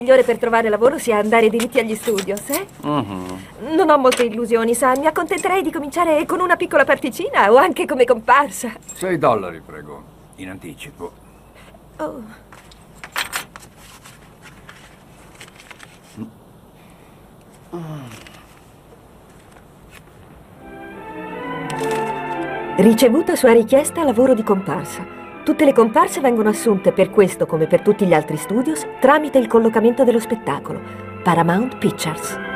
migliore per trovare lavoro sia andare diritti agli studios, eh? Non ho molte illusioni, sa. Mi accontenterei di cominciare con una piccola particina o anche come comparsa. $6, prego, in anticipo. Oh. Ricevuta sua richiesta lavoro di comparsa. Tutte le comparse vengono assunte per questo come per tutti gli altri studios tramite il collocamento dello spettacolo. Paramount Pictures.